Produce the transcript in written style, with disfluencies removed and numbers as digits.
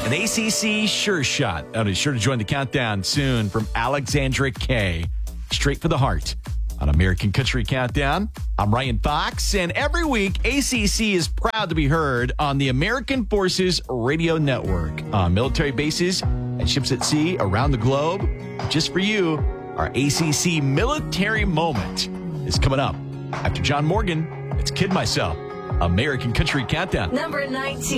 An ACC sure shot. Be sure to join the countdown soon from Alexandra Kay. Straight for the heart on American Country Countdown. I'm Ryan Fox, and every week, ACC is proud to be heard on the American Forces Radio Network on military bases and ships at sea around the globe. Just for you, our ACC Military Moment is coming up. After John Morgan, it's Kid Myself, American Country Countdown. Number 19.